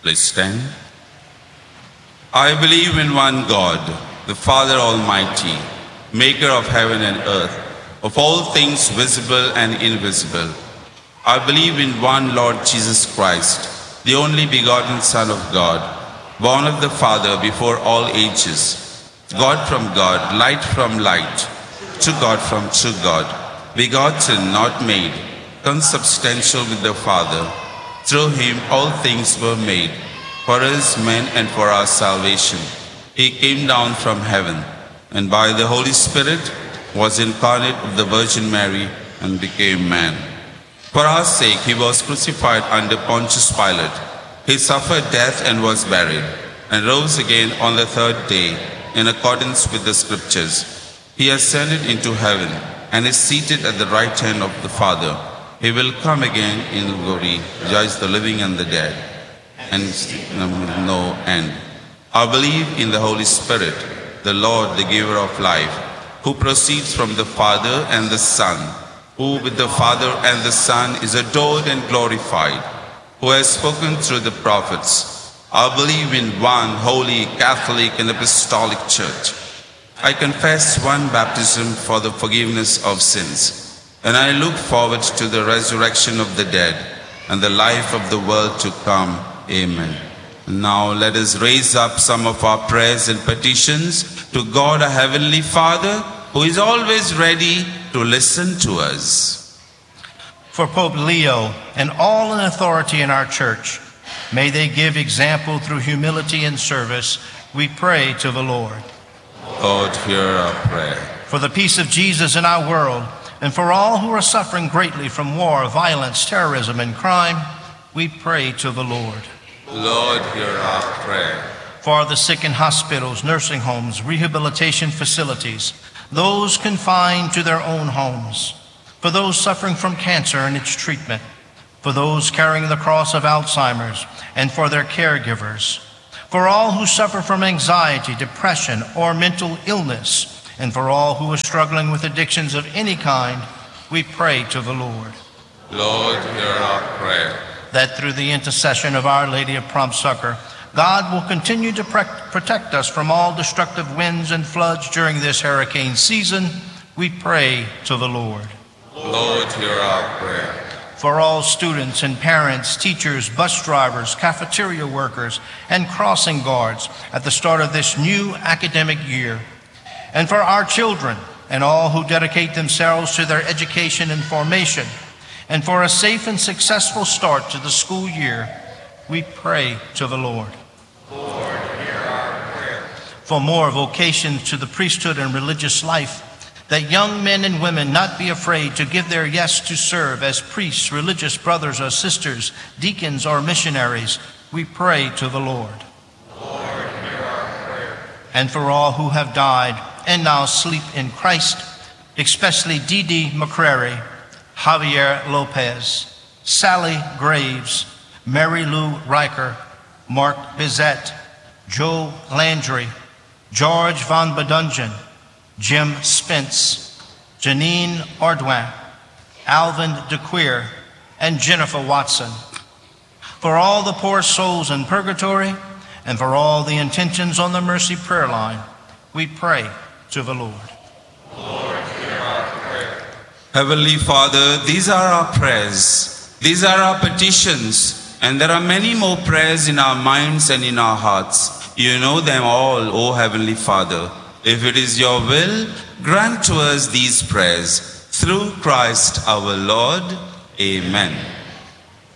Please stand. I believe in one God, the Father Almighty, maker of heaven and earth, of all things visible and invisible. I believe in one Lord Jesus Christ, the only begotten Son of God, born of the Father before all ages, God from God, light from light, true God from true God, begotten, not made, consubstantial with the Father. Through him all things were made, for us men and for our salvation. He came down from heaven, and by the Holy Spirit was incarnate of the Virgin Mary and became man. For our sake he was crucified under Pontius Pilate. He suffered death and was buried, and rose again on the third day, in accordance with the Scriptures. He ascended into heaven, and is seated at the right hand of the Father. He will come again in glory, judge the living and the dead, and with no end. I believe in the Holy Spirit, the Lord, the giver of life, who proceeds from the Father and the Son, who with the Father and the Son is adored and glorified, who has spoken through the prophets. I believe in one holy, Catholic, and Apostolic Church. I confess one baptism for the forgiveness of sins, and I look forward to the resurrection of the dead and the life of the world to come. Amen. Now let us raise up some of our prayers and petitions to God our Heavenly Father, who is always ready to listen to us. For Pope Leo and all in authority in our church, may they give example through humility and service, we pray to the Lord. Lord, hear our prayer. For the peace of Jesus in our world, and for all who are suffering greatly from war, violence, terrorism, and crime, we pray to the Lord. Lord, hear our prayer. For the sick in hospitals, nursing homes, rehabilitation facilities, those confined to their own homes, for those suffering from cancer and its treatment, for those carrying the cross of Alzheimer's, and for their caregivers, for all who suffer from anxiety, depression, or mental illness, and for all who are struggling with addictions of any kind, we pray to the Lord. Lord, hear our prayer. That through the intercession of Our Lady of Prompt Succor, God will continue to protect us from all destructive winds and floods during this hurricane season, we pray to the Lord. Lord, hear our prayer. For all students and parents, teachers, bus drivers, cafeteria workers, and crossing guards at the start of this new academic year, and for our children and all who dedicate themselves to their education and formation, and for a safe and successful start to the school year, we pray to the Lord. Lord, hear our prayer. For more vocations to the priesthood and religious life, that young men and women not be afraid to give their yes to serve as priests, religious brothers or sisters, deacons or missionaries, we pray to the Lord. Lord, hear our prayer. And for all who have died and now sleep in Christ, especially Didi McCrary, Javier Lopez, Sally Graves, Mary Lou Riker, Mark Bizette, Joe Landry, George Von Bedungen, Jim Spence, Janine Ordwin, Alvin DeQueer, and Jennifer Watson. For all the poor souls in purgatory, and for all the intentions on the Mercy Prayer Line, we pray to the Lord. Lord, hear our prayer. Heavenly Father, these are our prayers. These are our petitions. And there are many more prayers in our minds and in our hearts. You know them all, O Heavenly Father. If it is your will, grant to us these prayers. Through Christ our Lord. Amen.